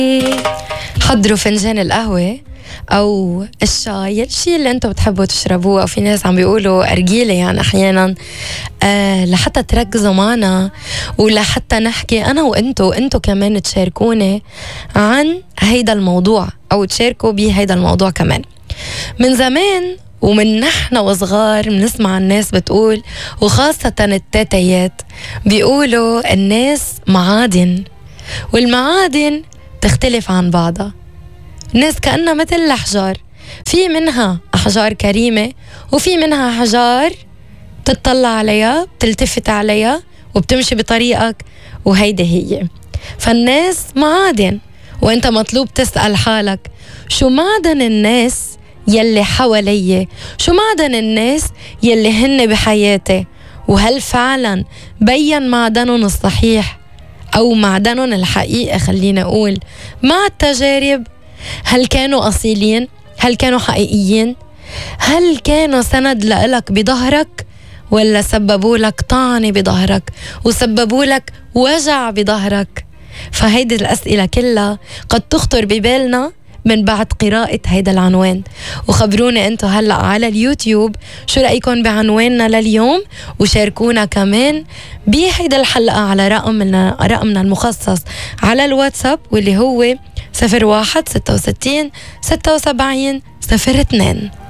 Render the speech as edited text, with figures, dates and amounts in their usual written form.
حضروا فنجان القهوة أو الشاي، الشيء اللي أنتوا بتحبوا تشربوه، أو في ناس عم بيقولوا أرجيلة يعني أحيانا، لحتى تركزوا معنا ولحتى نحكي أنا وأنتوا كمان تشاركوني عن هيدا الموضوع أو تشاركوا بهيدا الموضوع كمان. من زمان ومن نحن وصغار بنسمع الناس بتقول، وخاصة التاتيات بيقولوا الناس معادن، والمعادن تختلف عن بعضها. الناس كأنها مثل الأحجار، في منها أحجار كريمة وفي منها أحجار تتطلع عليها بتلتفت عليها وبتمشي بطريقك، وهيدا هي. فالناس معادن، وانت مطلوب تسأل حالك شو معدن الناس يلي حوالي، شو معدن الناس يلي هن بحياتي، وهل فعلا بين معدنهم الصحيح أو معدنهم الحقيقي. خلينا أقول مع التجارب، هل كانوا أصيلين؟ هل كانوا حقيقيين؟ هل كانوا سند لإلك بظهرك، ولا سببوا لك طعنة بظهرك وسببوا لك وجع بظهرك؟ فهيدي الأسئلة كلها قد تخطر ببالنا من بعد قراءة هيدا العنوان. وخبرونا انتو هلأ على اليوتيوب شو رأيكم بعنواننا لليوم، وشاركونا كمان بهيدا الحلقة على رقمنا المخصص على الواتساب، واللي هو 01 66 76 02.